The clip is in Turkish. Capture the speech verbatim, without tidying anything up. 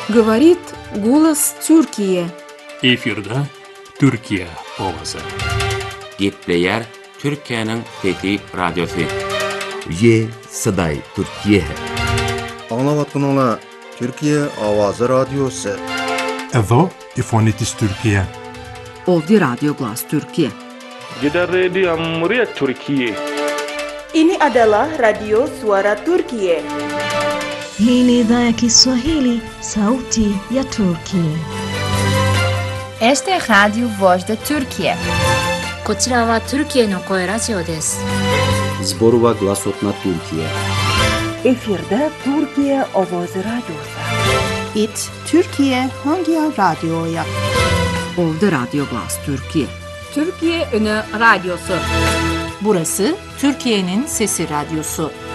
Говорит голос Türkiye. Efirde Türkiye ovası. Gepleyer Türkiye'nin Fethi Radyosu. Ye Saday Türkiye है. Anlavatın Türkiye Avazı Radyosu. Evo İfonitis Türkiye. Ovdje Radio Glas Türkiye. Gidan Rediyo Muryat Türkiye. Ini adalah Radio Suara Türkiye. Hii ni idhaa ya Kiswahili, Sauti ya Turkiye. Este es Radio Voz de Türkiye. こちらはトルキエの声ラジオです。 Zborova Glasotna Türkiye. Efirde Türkiye Avazı Radyosu. It Türkiye Hangi Radyo'ya? Ovdje Radio Glas Türkiye. Türkiye Ünü Radyosu. Burası Türkiye'nin Sesi Radyosu.